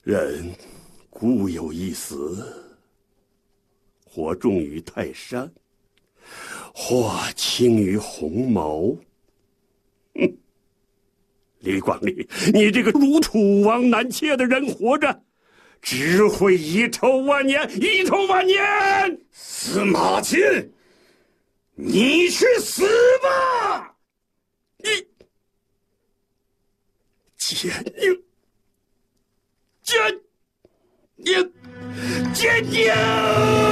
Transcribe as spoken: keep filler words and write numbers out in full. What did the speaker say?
人固有一死，或重于泰山，或轻于鸿毛。哼，李广利，你这个如楚王难妾的人，活着只会遗臭万年，遗臭万年！ 司马迁，你去死吧！ 你奸佞！奸佞！奸佞！